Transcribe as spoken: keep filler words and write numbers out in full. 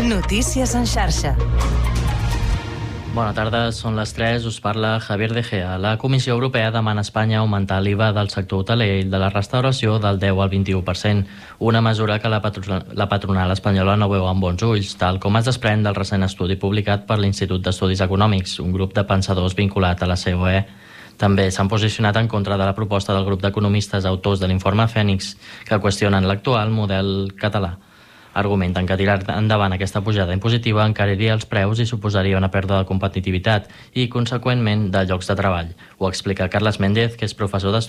Notícies en xarxa. Bona tarda, són les tres, us parla Javier De Gea. La Comissió Europea demana a Espanya augmentar l'I V A del sector hoteler i de la restauració del deu al vint-i-u per cent, una mesura que la, patronal, la patronal espanyola no veu amb bons ulls, tal com es desprèn del recent estudi publicat per l'Institut d'Estudis Econòmics, un grup de pensadors vinculat a la C O E. També s'han posicionat en contra de la proposta del grup d'economistes autors de l'informe Fènix, que qüestionen l'actual model català. Argumenten que tirar endavant aquesta pujada impositiva encariria els preus i suposaria una pèrdua de competitivitat i, conseqüentment, de llocs de treball. Ho explica Carles Méndez, que és professor d'estudis